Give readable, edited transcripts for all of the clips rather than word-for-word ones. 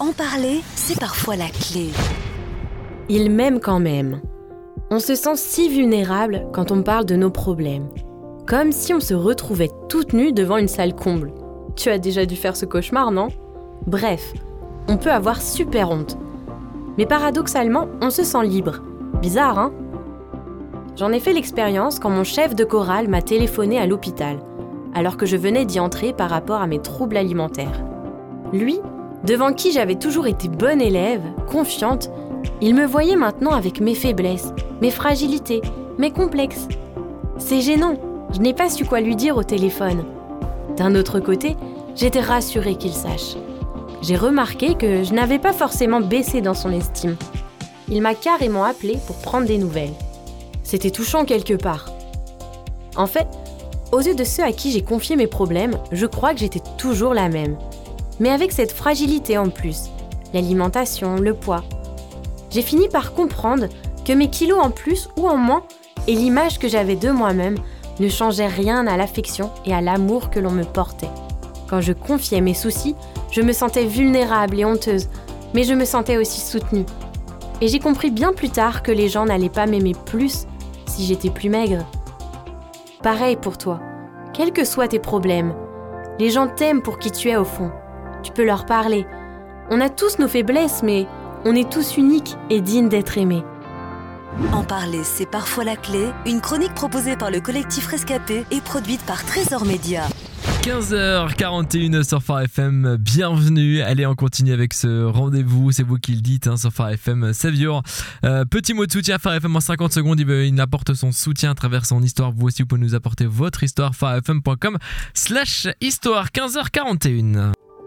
En parler, c'est parfois la clé. Il m'aime quand même. On se sent si vulnérable quand on parle de nos problèmes. Comme si on se retrouvait toute nue devant une salle comble. Tu as déjà dû faire ce cauchemar, non ? Bref, on peut avoir super honte. Mais paradoxalement, on se sent libre. Bizarre, hein ? J'en ai fait l'expérience quand mon chef de chorale m'a téléphoné à l'hôpital, alors que je venais d'y entrer par rapport à mes troubles alimentaires. Lui, devant qui j'avais toujours été bonne élève, confiante, il me voyait maintenant avec mes faiblesses, mes fragilités, mes complexes. C'est gênant, je n'ai pas su quoi lui dire au téléphone. D'un autre côté, j'étais rassurée qu'il sache. J'ai remarqué que je n'avais pas forcément baissé dans son estime. Il m'a carrément appelée pour prendre des nouvelles. C'était touchant quelque part. En fait, aux yeux de ceux à qui j'ai confié mes problèmes, je crois que j'étais toujours la même. Mais avec cette fragilité en plus, l'alimentation, le poids. J'ai fini par comprendre que mes kilos en plus ou en moins et l'image que j'avais de moi-même ne changeaient rien à l'affection et à l'amour que l'on me portait. Quand je confiais mes soucis, je me sentais vulnérable et honteuse, mais je me sentais aussi soutenue. Et j'ai compris bien plus tard que les gens n'allaient pas m'aimer plus si j'étais plus maigre. Pareil pour toi, quels que soient tes problèmes, les gens t'aiment pour qui tu es au fond. Tu peux leur parler. On a tous nos faiblesses, mais on est tous uniques et dignes d'être aimés. En parler, c'est parfois la clé. Une chronique proposée par le collectif Rescapé et produite par Trésor Média. 15h41 sur Phare FM, bienvenue. Allez, on continue avec ce rendez-vous, c'est vous qui le dites sur Phare FM. Sévior, petit mot de soutien à Phare FM en 50 secondes, il apporte son soutien à travers son histoire. Vous aussi, vous pouvez nous apporter votre histoire, pharefm.com/histoire. 15h41.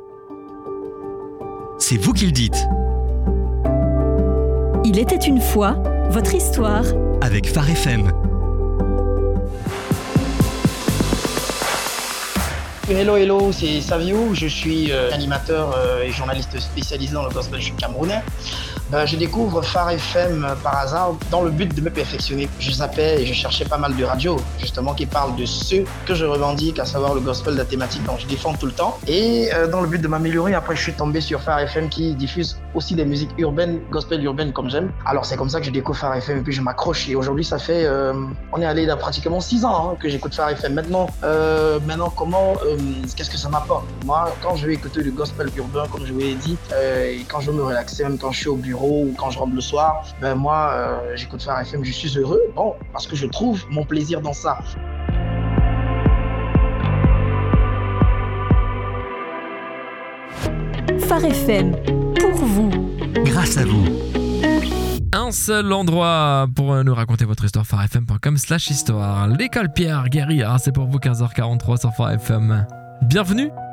C'est vous qui le dites. Il était une fois, votre histoire. Avec Phare FM. Hello, c'est Savio, je suis animateur et journaliste spécialisé dans le gospel camerounais. Je découvre Phare FM par hasard dans le but de me perfectionner. Je zappais et je cherchais pas mal de radios justement qui parlent de ce que je revendique, à savoir le gospel, la thématique dont je défends tout le temps. Et dans le but de m'améliorer, après je suis tombé sur Phare FM qui diffuse aussi des musiques urbaines, gospel urbaines comme j'aime. Alors c'est comme ça que je découvre Phare FM et puis je m'accroche. Et aujourd'hui ça fait, on est allé dans pratiquement 6 ans que j'écoute Phare FM. Maintenant qu'est-ce que ça m'apporte? Moi, quand je vais écouter du gospel urbain, comme je vous l'ai dit, et quand je veux me relaxer, même quand je suis au bureau ou quand je rentre le soir, j'écoute Phare FM, je suis heureux, parce que je trouve mon plaisir dans ça. Phare FM, pour vous. Grâce à vous. Un seul endroit pour nous raconter votre histoire, pharefm.com/histoire. L'école Pierre Guéry, c'est pour vous, 15h43 sur Phare FM. Bienvenue